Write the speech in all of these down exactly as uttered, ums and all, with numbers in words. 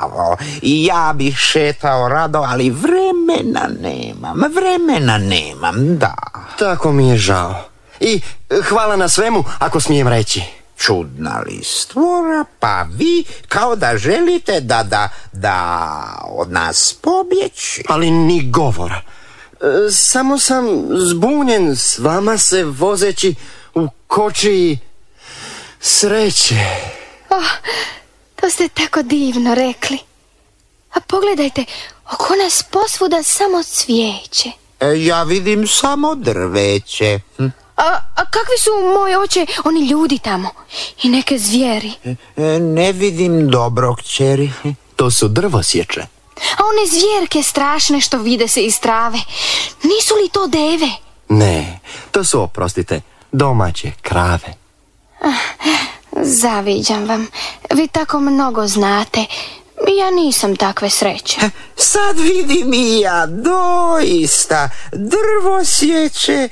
pravo. I ja bih šetao rado, ali vremena nemam. Vremena nemam, da. Tako mi je žao. I hvala na svemu, ako smijem reći. Čudna li stvora, pa vi kao da želite da, da, da od nas pobjeći. Ali ni govora. E, samo sam zbunjen s vama se vozeći u kočiji sreće. Oh, to ste tako divno rekli. A pogledajte, oko nas posvuda samo cvijeće. E, ja vidim samo drveće. Hm? A, a kakvi su, moj oče, oni ljudi tamo? I neke zvijeri? E, ne vidim dobro, kćeri. To su drvosječe. A one zvjerke strašne što vide se iz trave, nisu li to deve? Ne, to su, oprostite, domaće krave. Ah, zaviđam vam. Vi tako mnogo znate. Ja nisam takve sreće. Sad vidim i ja, doista, drvosječe.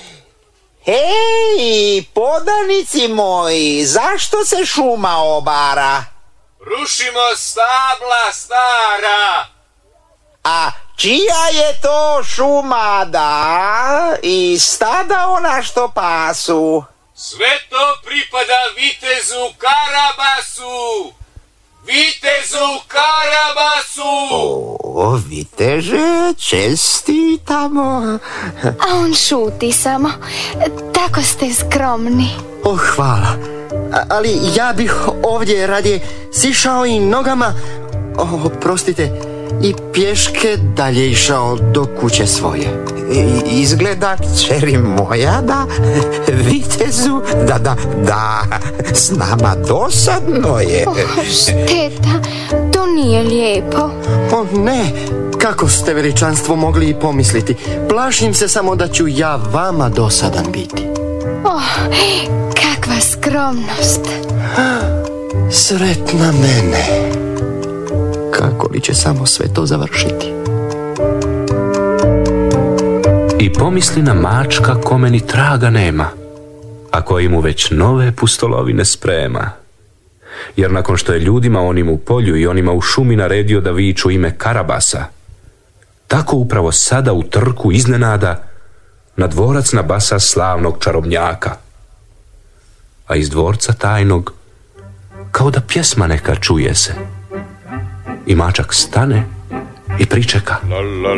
Hej, podanici moji, zašto se šuma obara? Rušimo stabla stara. A čija je to šuma, da? I stada ona što pasu? Sve to pripada vitezu Karabasu. Vitezu Karabasu! O, viteže, čestitamo. A on šuti samo. Tako ste skromni. Oh, hvala. A, ali ja bih ovdje radije sišao i nogama, oh, oprostite, i pješke dalje išao do kuće svoje. Izgleda, kćeri moja, da vitezu, da, da, da, s nama dosadno je. Oh, šteta, to nije lijepo. O ne, kako ste veličanstvo mogli i pomisliti. Plašim se samo da ću ja vama dosadan biti. Oh, kakva skromnost. Sretna mene. Kako li će samo sve to završiti? I pomisli na mačka kome ni traga nema, a koji mu već nove pustolovine sprema. Jer nakon što je ljudima onim u polju i onima u šumi naredio da viču ime Karabasa, tako upravo sada u trku iznenada na dvorac nabasa slavnog čarobnjaka. A iz dvorca tajnog kao da pjesma neka čuje se. I mačak stane i pričeka.